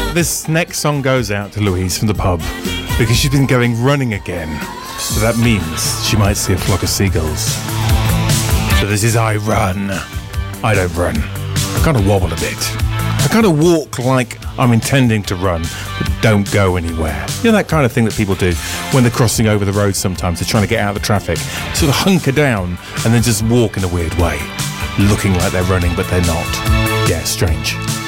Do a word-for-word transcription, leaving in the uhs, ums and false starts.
This next song goes out to Louise from the pub because she's been going running again. So that means she might see a flock of seagulls. So this is I Run. I don't run. I kind of wobble a bit. I kind of walk like I'm intending to run, but don't go anywhere. You know that kind of thing that people do when they're crossing over the road sometimes. They're trying to get out of the traffic. Sort of hunker down and then just walk in a weird way. Looking like they're running, but they're not. Yeah, strange.